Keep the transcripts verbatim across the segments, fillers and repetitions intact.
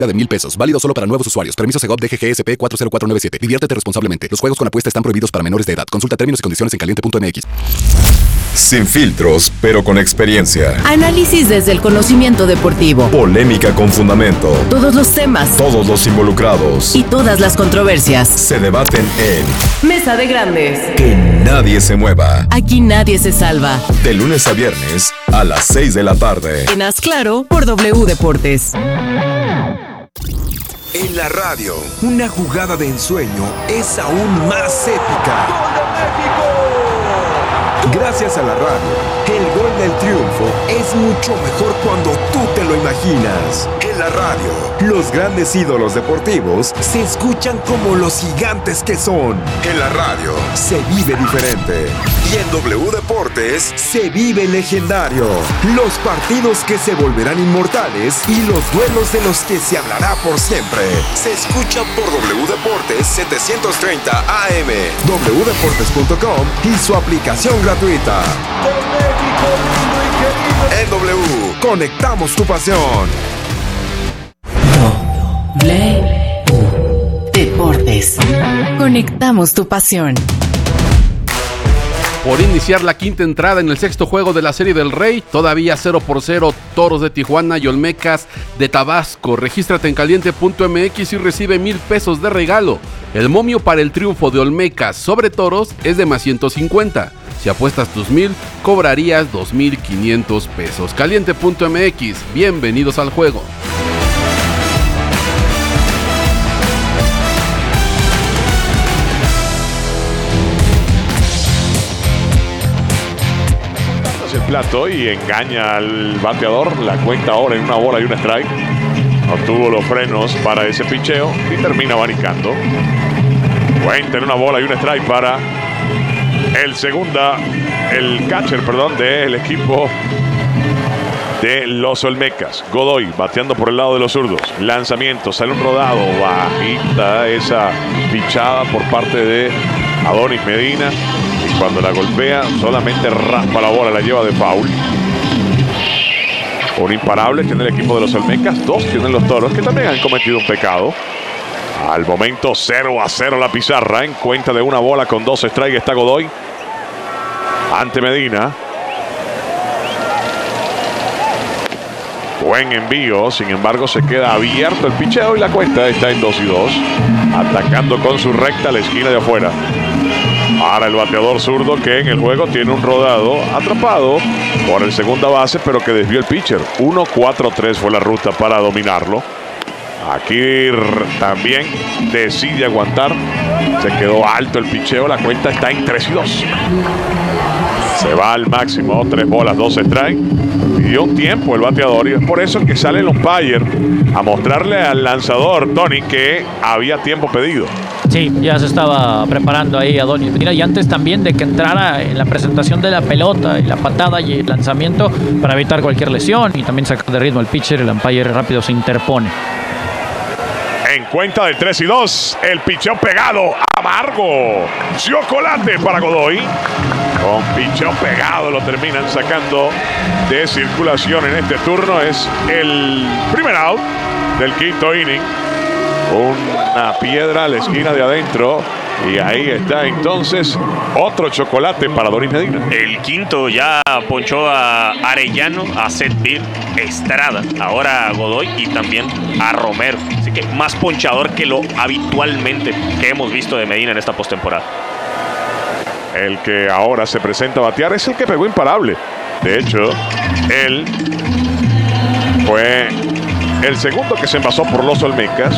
de mil pesos. Válido solo para nuevos usuarios. Permiso Segov D G G S P cuatro cero cuatro nueve siete. Diviértete responsablemente. Los juegos con apuesta están prohibidos para menores de edad. Consulta términos y condiciones en caliente punto m x. Sin filtros, pero con experiencia. Análisis desde el conocimiento deportivo. Polémica con fundamento. Todos los temas. Todos los involucrados. Y todas las controversias. Se debaten en Mesa de Grandes. Que nadie se mueva. Aquí nadie se salva. De lunes a viernes a las seis de la tarde. En Haz Claro por W Deportes. En la radio, una jugada de ensueño es aún más épica. ¡Gol de México! Gracias a la radio, el gol del triunfo es mucho mejor cuando tú te lo imaginas. En la radio, los grandes ídolos deportivos se escuchan como los gigantes que son. En la radio, se vive diferente. Y en W Deportes, se vive legendario. Los partidos que se volverán inmortales y los duelos de los que se hablará por siempre. Se escucha por W Deportes setecientos treinta A M, w deportes punto com y su aplicación gratuita. En W, conectamos tu pasión. W Deportes. Conectamos tu pasión. Por iniciar la quinta entrada en el sexto juego de la Serie del Rey, todavía cero por cero, Toros de Tijuana y Olmecas de Tabasco. Regístrate en caliente punto m x y recibe mil pesos de regalo. El momio para el triunfo de Olmecas sobre Toros es de más ciento cincuenta. Si apuestas tus mil, cobrarías dos mil quinientos pesos. caliente punto m x, bienvenidos al juego. El plato y engaña al bateador, la cuenta ahora en una bola y un strike. No tuvo los frenos para ese picheo y termina abanicando. Cuenta en una bola y un strike para el segunda, el catcher, perdón, del equipo de los Olmecas. Godoy bateando por el lado de los zurdos. Lanzamiento, sale un rodado, bajita esa pichada por parte de Adonis Medina. Cuando la golpea, solamente raspa la bola, la lleva de foul. Un imparable tiene el equipo de los Olmecas, dos tienen los Toros, que también han cometido un pecado. Al momento cero a cero la pizarra, en cuenta de una bola con dos strikes está Godoy ante Medina. Buen envío, sin embargo se queda abierto el picheo y la cuenta está en dos y dos. Atacando con su recta la esquina de afuera. Ahora el bateador zurdo que en el juego tiene un rodado atrapado por el segunda base, pero que desvió el pitcher. uno cuatro tres fue la ruta para dominarlo. Aquí también decide aguantar. Se quedó alto el picheo. La cuenta está en tres y dos. Se va al máximo. Tres bolas, dos strikes. Pidió un tiempo el bateador y es por eso que sale el umpire a mostrarle al lanzador, Tony, que había tiempo pedido. Sí, ya se estaba preparando ahí Adonis Medina y antes también de que entrara en la presentación de la pelota y la patada y el lanzamiento para evitar cualquier lesión y también sacar de ritmo el pitcher, el umpire rápido se interpone. En cuenta de tres y dos, el picheo pegado, amargo, chocolate para Godoy. Con picheo pegado lo terminan sacando de circulación en este turno. Es el primer out del quinto inning. Una piedra a la esquina de adentro. Y ahí está entonces otro chocolate para Adonis Medina. El quinto ya ponchó a Arellano, a Setbir, Estrada, ahora a Godoy y también a Romero. Así que más ponchador que lo habitualmente que hemos visto de Medina en esta postemporada. El que ahora se presenta a batear es el que pegó imparable. De hecho, él fue el segundo que se envasó por los Olmecas.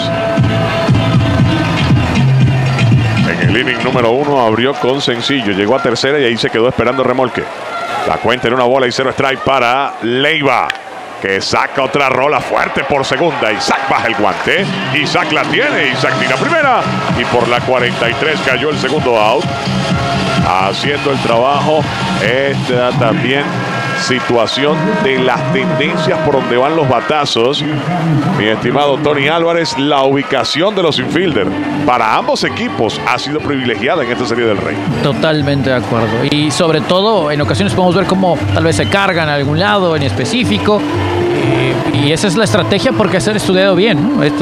En el inning número uno abrió con sencillo, llegó a tercera y ahí se quedó esperando remolque. La cuenta en una bola y cero strike para Leiva, que saca otra rola fuerte por segunda. Isaac baja el guante, Isaac la tiene, Isaac tira primera y por la cuarenta y tres cayó el segundo out. Haciendo el trabajo esta también situación de las tendencias por donde van los batazos. Mi estimado Tony Álvarez, la ubicación de los infielders para ambos equipos ha sido privilegiada en esta Serie del Rey. Totalmente de acuerdo. Y sobre todo, en ocasiones podemos ver cómo tal vez se cargan a algún lado en específico. Eh, y esa es la estrategia porque ser estudiado bien, ¿no? Esto